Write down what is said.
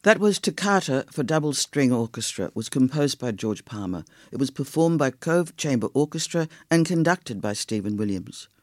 That was Toccata for Double String Orchestra. It was composed by George Palmer. It was performed by Cove Chamber Orchestra and conducted by Stephen Williams.